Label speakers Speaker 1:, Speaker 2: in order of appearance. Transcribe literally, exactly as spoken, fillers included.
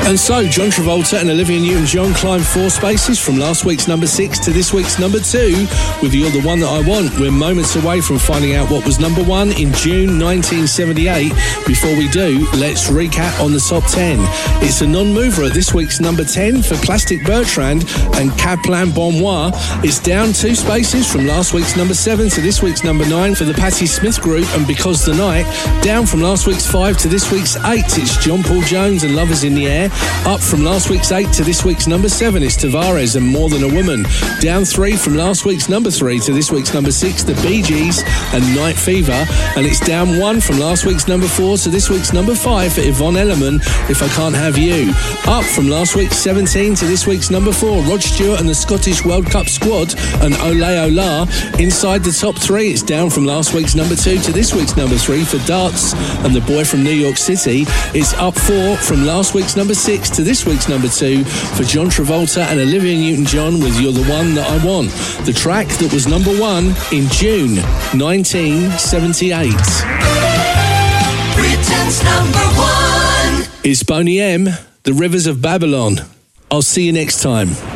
Speaker 1: And so, John Travolta and Olivia Newton-John climbed four spaces from last week's number six to this week's number two with You're the One That I Want. We're moments away from finding out what was number one in June nineteen seventy-eight. Before we do, let's recap on the top ten. It's a non-mover at this week's number ten for Plastic Bertrand and Kaplan Bonmoir. It's down two spaces from last week's number seven to this week's number nine for the Patti Smith Group and Because the Night. Down from last week's five to this week's eight, it's John Paul Jones and Love Is in the Air. Up from last week's eight to this week's number seven is Tavares and More Than a Woman. Down three from last week's number three to this week's number six, the Bee Gees and Night Fever. And it's down one from last week's number four to this week's number five for Yvonne Elliman, If I Can't Have You. Up from last week's seventeen to this week's number four, Rod Stewart and the Scottish World Cup Squad and Ole Ola. Inside the top three, it's down from last week's number two to this week's number three for Darts and The Boy from New York City. It's up four from last week's number six to this week's number two for John Travolta and Olivia Newton-John with You're the One That I Want, the track that was number one in June nineteen seventy-eight.
Speaker 2: Britain's number one.
Speaker 1: It's Boney M, The Rivers of Babylon. I'll see you next time.